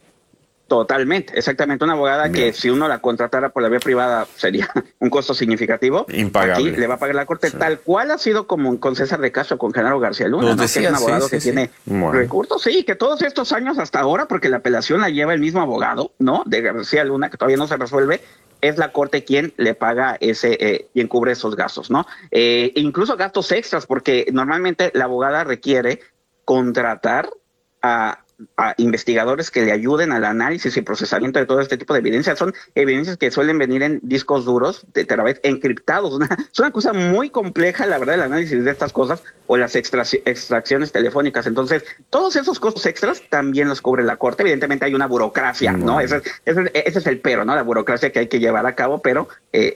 Totalmente, exactamente. Una abogada que si uno la contratara por la vía privada sería un costo significativo. Impagable. Aquí le va a pagar la Corte, tal cual ha sido como con César de Castro, con Genaro García Luna, ¿no? Que es un abogado que tiene recursos, que todos estos años hasta ahora, porque la apelación la lleva el mismo abogado, ¿no? De García Luna, que todavía no se resuelve, es la Corte quien le paga quien cubre esos gastos, ¿no? Incluso gastos extras, porque normalmente la abogada requiere contratar a investigadores que le ayuden al análisis y procesamiento de todo este tipo de evidencias. Son evidencias que suelen venir en discos duros de terabytes encriptados. Es una cosa muy compleja, la verdad, el análisis de estas cosas, o las extracciones telefónicas. Entonces, todos esos costos extras también los cubre la Corte. Evidentemente hay una burocracia, ¿no? Ese es el pero, ¿no? La burocracia que hay que llevar a cabo, pero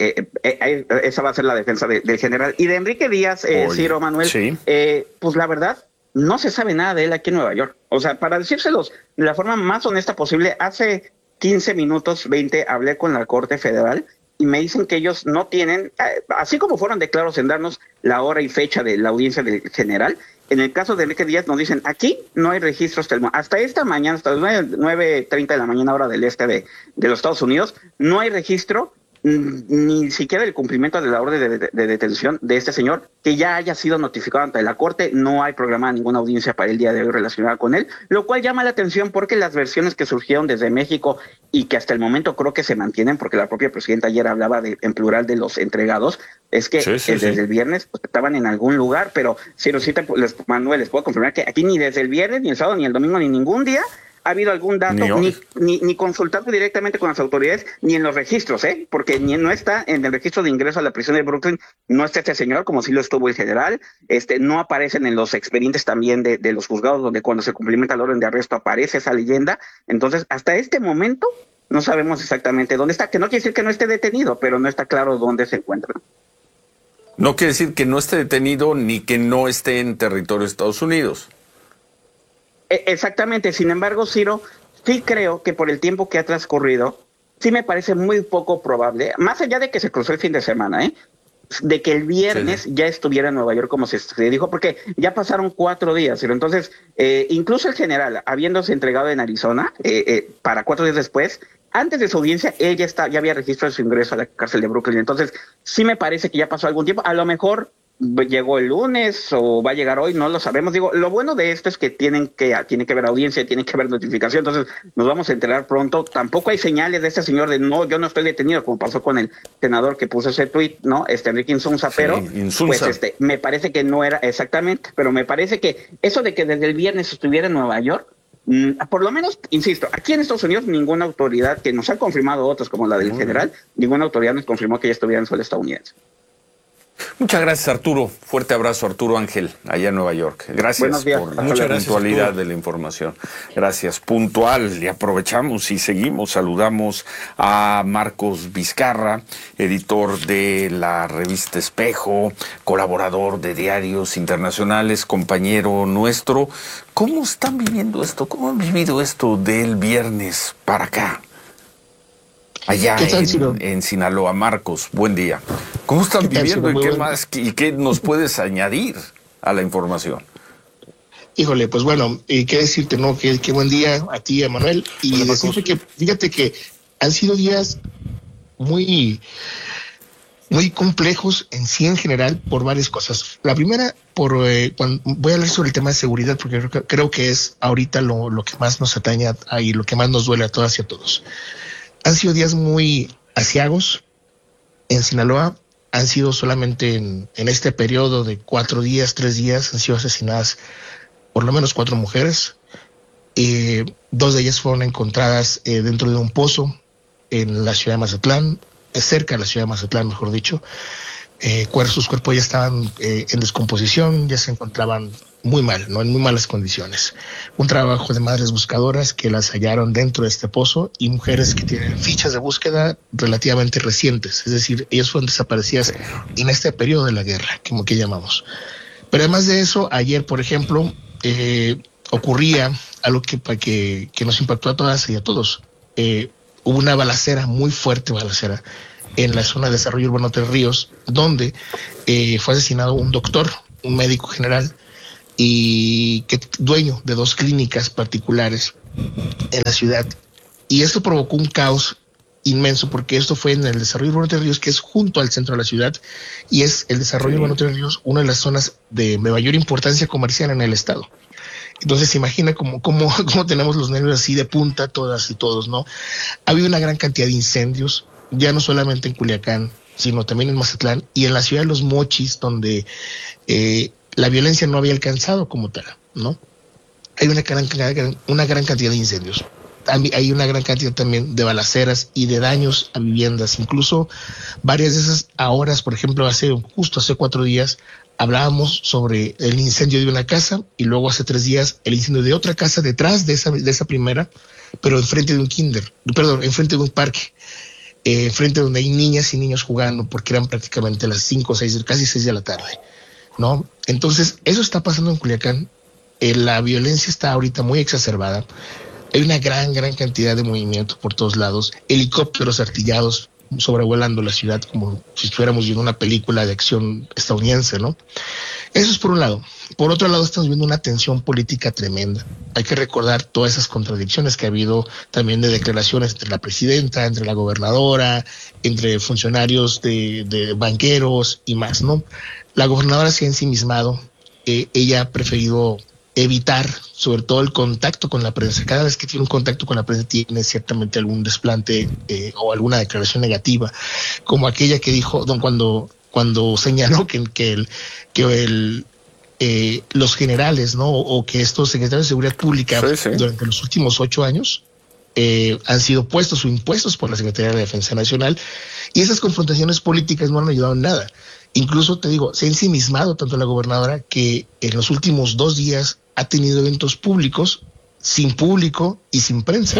esa va a ser la defensa del general. Y de Enrique Díaz, Ciro, Manuel, pues la verdad, no se sabe nada de él aquí en Nueva York. O sea, para decírselos de la forma más honesta posible, hace 15 minutos, 20, hablé con la Corte Federal y me dicen que ellos no tienen, así como fueron de claros en darnos la hora y fecha de la audiencia del general, en el caso de Enrique Díaz nos dicen, aquí no hay registros, hasta esta mañana, hasta las 9:30 de la mañana hora del este de los Estados Unidos, no hay registro ni siquiera el cumplimiento de la orden de detención de este señor, que ya haya sido notificado ante la Corte. No hay programada ninguna audiencia para el día de hoy relacionada con él, lo cual llama la atención porque las versiones que surgieron desde México y que hasta el momento creo que se mantienen, porque la propia presidenta ayer hablaba en plural de los entregados, es que desde el viernes pues, estaban en algún lugar, pero Manuel, les puedo confirmar que aquí ni desde el viernes, ni el sábado, ni el domingo, ni ningún día ha habido algún dato, ni consultando directamente con las autoridades, ni en los registros, porque no está en el registro de ingreso a la prisión de Brooklyn, no está este señor, como sí lo estuvo el general, no aparecen en los expedientes también de los juzgados, donde cuando se cumplimenta el orden de arresto aparece esa leyenda. Entonces, hasta este momento, no sabemos exactamente dónde está, que no quiere decir que no esté detenido, pero no está claro dónde se encuentra. No quiere decir que no esté detenido ni que no esté en territorio de Estados Unidos. Exactamente, sin embargo, Ciro, sí creo que por el tiempo que ha transcurrido, sí me parece muy poco probable, más allá de que se cruzó el fin de semana, de que el viernes ya estuviera en Nueva York, como se dijo, porque ya pasaron 4 días, Ciro. Entonces, incluso el general, habiéndose entregado en Arizona, para 4 días después, antes de su audiencia, él ya había registrado su ingreso a la cárcel de Brooklyn. Entonces, sí me parece que ya pasó algún tiempo, a lo mejor llegó el lunes o va a llegar hoy, no lo sabemos. Digo, lo bueno de esto es que tiene que haber audiencia, tiene que haber notificación, entonces nos vamos a enterar pronto. Tampoco hay señales de este señor de no, yo no estoy detenido, como pasó con el senador que puso ese tuit, ¿no? Enrique Insunza, pero pues me parece que no era exactamente, pero me parece que eso de que desde el viernes estuviera en Nueva York, por lo menos, insisto, aquí en Estados Unidos ninguna autoridad, que nos han confirmado otros como la del general, ninguna autoridad nos confirmó que ya estuviera en suelo estadounidense. Muchas gracias, Arturo. Fuerte abrazo, Arturo Ángel, allá en Nueva York. Gracias por la puntualidad de la información. Gracias, puntual. Y aprovechamos y seguimos. Saludamos a Marcos Vizcarra, editor de la revista Espejo, colaborador de diarios internacionales, compañero nuestro. ¿Cómo están viviendo esto? ¿Cómo han vivido esto del viernes para acá? Allá en Sinaloa. Marcos, buen día. ¿Cómo están viviendo y qué más y qué nos puedes añadir a la información? Híjole, pues bueno, qué decirte, ¿no? Qué buen día a ti, a Manuel. Y decirte que, fíjate que han sido días muy complejos en sí en general por varias cosas. La primera, voy a hablar sobre el tema de seguridad, porque creo que es ahorita lo que más nos atañe y lo que más nos duele a todas y a todos. Han sido días muy aciagos en Sinaloa. Han sido solamente en este periodo de 4 días, 3 días, han sido asesinadas por lo menos 4 mujeres. 2 de ellas fueron encontradas dentro de un pozo en la ciudad de Mazatlán, cerca de la ciudad de Mazatlán, mejor dicho. Sus cuerpos ya estaban en descomposición, ya se encontraban muy mal, ¿no? En muy malas condiciones. Un trabajo de madres buscadoras que las hallaron dentro de este pozo y mujeres que tienen fichas de búsqueda relativamente recientes, es decir, ellas fueron desaparecidas en este periodo de la guerra, como que llamamos. Pero además de eso, ayer, por ejemplo, ocurría algo que nos impactó a todas y a todos. Hubo una balacera, muy fuerte balacera, en la zona de desarrollo urbano Tres Ríos, donde fue asesinado un doctor, un médico general, y dueño de 2 clínicas particulares en la ciudad. Y esto provocó un caos inmenso, porque esto fue en el desarrollo urbano Tres Ríos, que es junto al centro de la ciudad, y es el desarrollo urbano Tres Ríos, una de las zonas de mayor importancia comercial en el estado. Entonces se imagina cómo tenemos los nervios así de punta todas y todos, ¿no? Ha habido una gran cantidad de incendios, ya no solamente en Culiacán, sino también en Mazatlán y en la ciudad de Los Mochis, donde la violencia no había alcanzado como tal, ¿no? Hay una gran cantidad de incendios. Hay una gran cantidad también de balaceras y de daños a viviendas. Incluso varias de esas horas, por ejemplo, justo hace 4 días, hablábamos sobre el incendio de una casa y luego hace 3 días el incendio de otra casa detrás de esa primera, pero enfrente de enfrente de un parque. Frente donde hay niñas y niños jugando, porque eran prácticamente las 5 o 6, casi 6 de la tarde, ¿no? Entonces, eso está pasando en Culiacán. La violencia está ahorita muy exacerbada. Hay una gran cantidad de movimiento por todos lados, helicópteros artillados sobrevolando la ciudad como si estuviéramos viendo una película de acción estadounidense, ¿no? Eso es por un lado. Por otro lado, estamos viendo una tensión política tremenda. Hay que recordar todas esas contradicciones que ha habido también de declaraciones entre la presidenta, entre la gobernadora, entre funcionarios de banqueros y más, ¿no? La gobernadora se ha ensimismado. Ella ha preferido evitar, sobre todo, el contacto con la prensa. Cada vez que tiene un contacto con la prensa tiene ciertamente algún desplante o alguna declaración negativa, como aquella que dijo cuando señaló que los generales, ¿no? O que estos secretarios de seguridad pública durante los últimos 8 años han sido puestos o impuestos por la Secretaría de Defensa Nacional, y esas confrontaciones políticas no han ayudado en nada. Incluso, te digo, se ha ensimismado tanto la gobernadora que en los últimos 2 días ha tenido eventos públicos sin público y sin prensa.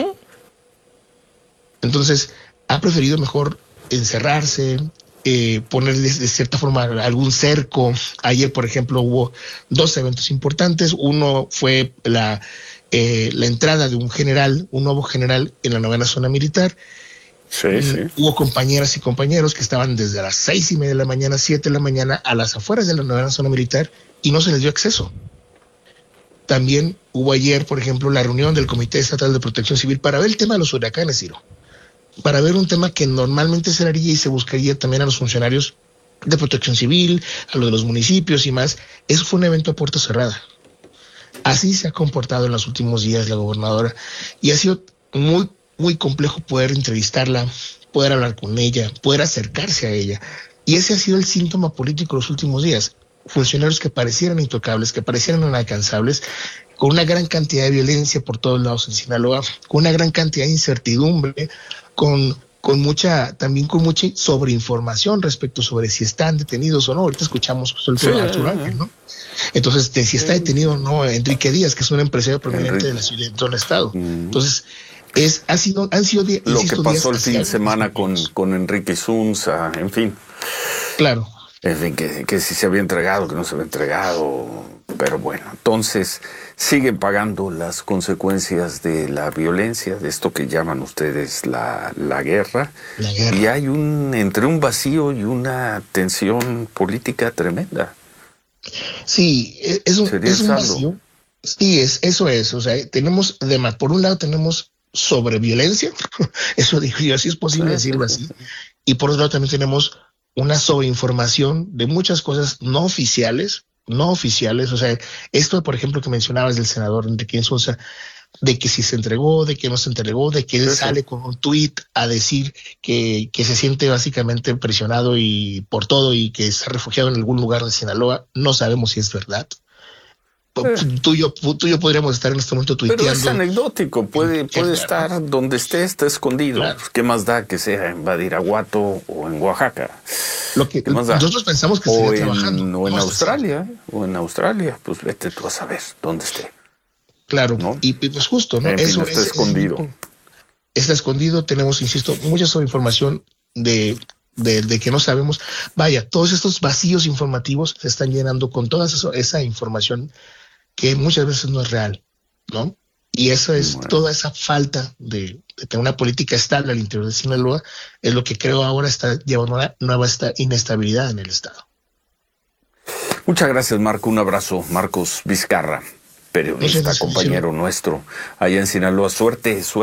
Entonces, ha preferido mejor encerrarse, poner de cierta forma algún cerco. Ayer, por ejemplo, hubo 2 eventos importantes. Uno fue la entrada de un nuevo general en la 9ª zona militar. Hubo compañeras y compañeros que estaban desde las 6:30 de la mañana, 7 de la mañana, a las afueras de la 9ª zona militar, y no se les dio acceso. También hubo ayer, por ejemplo, la reunión del Comité Estatal de Protección Civil para ver el tema de los huracanes, Ciro. Para ver un tema que normalmente se haría y se buscaría también a los funcionarios de Protección Civil, a los de los municipios y más. Eso fue un evento a puerta cerrada. Así se ha comportado en los últimos días la gobernadora, y ha sido muy, muy complejo poder entrevistarla, poder hablar con ella, poder acercarse a ella. Y ese ha sido el síntoma político de los últimos días. Funcionarios que parecieran intocables, que parecieran inalcanzables, con una gran cantidad de violencia por todos lados en Sinaloa, con una gran cantidad de incertidumbre, con mucha sobreinformación respecto sobre si están detenidos o no. Ahorita escuchamos el tema de Arturo Ángel, ¿no? Entonces, de si está detenido o no Enrique Díaz, que es un empresario prominente de la ciudad, de todo el estado. Entonces, han sido lo que pasó el fin de semana con Enrique Zunza, en fin. Claro. En fin, que si se había entregado, que no se había entregado. Pero bueno, entonces siguen pagando las consecuencias de la violencia, de esto que llaman ustedes la guerra. Y hay entre un vacío y una tensión política tremenda. Sí, es un vacío. Sí, eso es. O sea, tenemos, además, por un lado tenemos sobreviolencia, eso digo yo, así es posible decirlo así. Y por otro lado también tenemos una sobreinformación de muchas cosas no oficiales. O sea, esto, por ejemplo, que mencionabas del senador Enrique Zunza, de que si se entregó, de que no se entregó, de que él sale con un tuit a decir que se siente básicamente presionado y por todo y que está refugiado en algún lugar de Sinaloa. No sabemos si es verdad. Tú y yo podríamos estar en este momento tuiteando. Pero es anecdótico, puede estar donde está escondido. Claro. ¿Qué más da que sea en Badiraguato o en Oaxaca? Lo que nosotros pensamos que estaría trabajando. O en Australia, pues vete tú a saber dónde esté. Claro, ¿no? Y pues justo, ¿no? Eso está escondido. Está escondido, tenemos, insisto, mucha sobreinformación de que no sabemos. Vaya, todos estos vacíos informativos se están llenando con toda esa información que muchas veces no es real, ¿no? Y eso es toda esa falta de tener una política estable al interior de Sinaloa, es lo que creo ahora está llevando a una nueva inestabilidad en el estado. Muchas gracias, Marco. Un abrazo. Marcos Vizcarra, periodista, compañero nuestro allá en Sinaloa. Suerte.